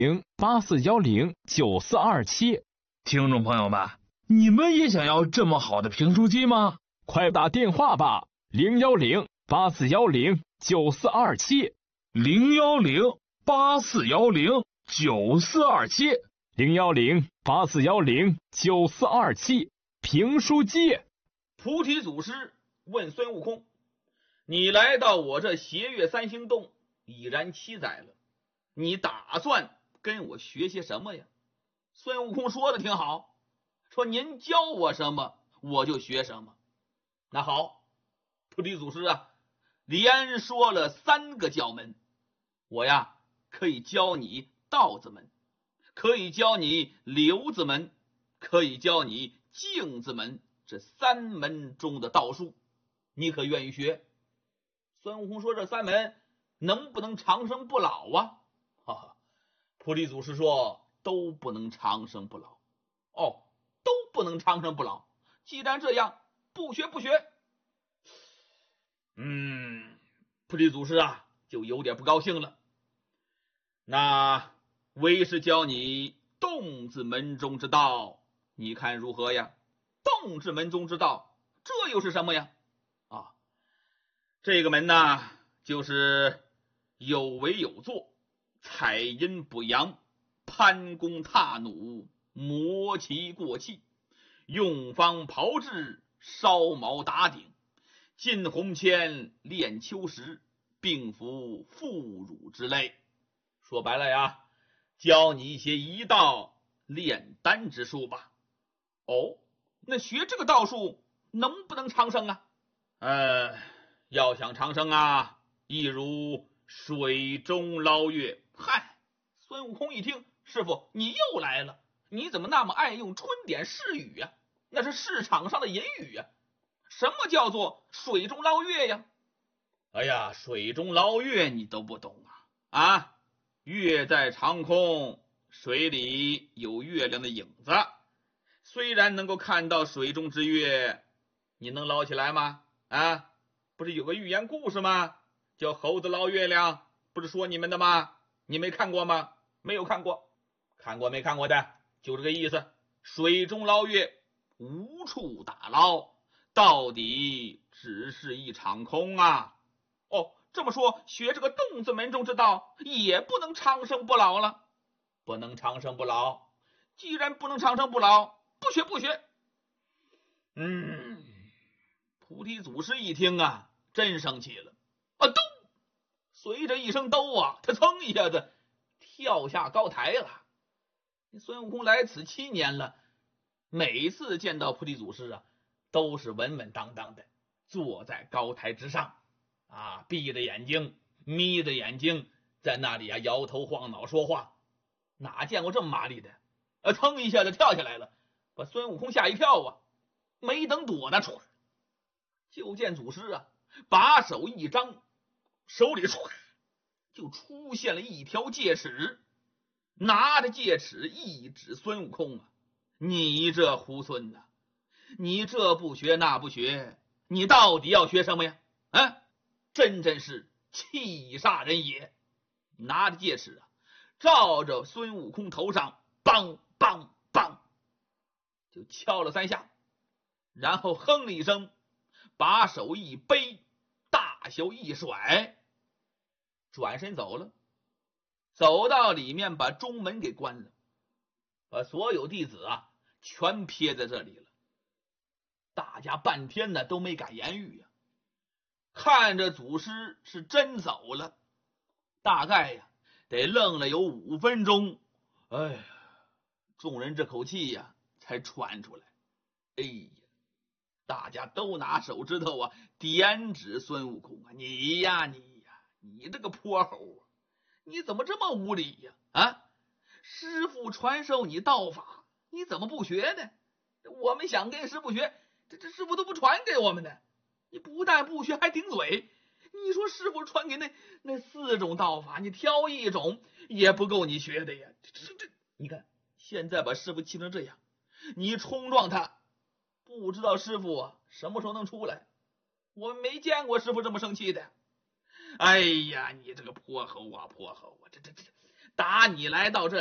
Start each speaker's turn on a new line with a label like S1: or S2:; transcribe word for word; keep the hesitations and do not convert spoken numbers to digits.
S1: 零八四幺零九四二七。
S2: 听众朋友们，你们也想要这么好的评书机吗？
S1: 快打电话吧，零幺零八四幺零九四二七，
S2: 零幺零八四幺零九四二七，
S1: 零幺零八四幺零九四二七，评书机。
S3: 菩提祖师问孙悟空：“你来到我这斜月三星洞已然七载了，你打算跟我学些什么呀？”孙悟空说的挺好，说您教我什么我就学什么。那好，菩提祖师啊，连说了三个教门，我呀可以教你道子门，可以教你流子门，可以教你镜子门，这三门中的道术，你可愿意学？孙悟空说：“这三门能不能长生不老啊？”哈哈，菩提祖师说：“都不能长生不老。”哦，都不能长生不老。既然这样，不学不学。嗯，菩提祖师啊，就有点不高兴了。那为师教你洞字门中之道，你看如何呀？洞字门中之道，这又是什么呀？啊，这个门呢，就是有为有作，采阴补阳，攀弓踏弩，磨旗过气，用方炮制，烧毛打顶，进红铅，炼秋实，并服妇乳之类。说白了呀，教你一些医道炼丹之术吧。哦，那学这个道术能不能长生啊？呃，要想长生啊，亦如水中捞月。嗨，孙悟空一听，师傅你又来了，你怎么那么爱用春点释语呀？那是市场上的隐语呀。什么叫做水中捞月呀？哎呀，水中捞月你都不懂啊！啊，月在长空，水里有月亮的影子，虽然能够看到水中之月，你能捞起来吗？啊，不是有个寓言故事吗？叫猴子捞月亮，不是说你们的吗？你没看过吗？没有看过，看过没看过的，就这个意思。水中捞月，无处打捞，到底只是一场空啊！哦，这么说，学这个洞字门中之道，也不能长生不老了。不能长生不老，既然不能长生不老，不学不学。嗯，菩提祖师一听啊，真生气了啊！咚！随着一声兜啊，他噌一下子跳下高台了。孙悟空来此七年了，每次见到菩提祖师啊，都是稳稳当当的坐在高台之上啊，闭着眼睛，眯着眼睛，在那里啊摇头晃脑说话，哪见过这么麻利的？啊，噌一下子跳下来了，把孙悟空吓一跳啊！没等躲呢，唰，就见祖师啊，把手一张，手里唰就出现了一条戒尺，拿着戒尺一指孙悟空啊，你这猢狲呐，你这不学那不学，你到底要学什么呀？啊，真真是气煞人也！拿着戒尺啊，照着孙悟空头上梆梆梆就敲了三下，然后哼了一声，把手一背，大袖一甩，转身走了。走到里面，把中门给关了，把所有弟子啊全撇在这里了。大家半天呢都没敢言语呀、啊，看着祖师是真走了，大概呀得愣了有五分钟，哎呀，众人这口气呀才喘出来。哎呀，大家都拿手指头啊点指孙悟空啊，你呀你呀，你这个泼猴啊，你怎么这么无礼呀？啊，师父传授你道法，你怎么不学呢？我们想跟师父学，这这师父都不传给我们的，你不但不学，还顶嘴。你说师父传给那那四种道法，你挑一种也不够你学的呀！这这，你看现在把师父气成这样，你冲撞他，不知道师父啊什么时候能出来？我没见过师父这么生气的。哎呀，你这个泼猴啊泼猴啊，这这这打你来到这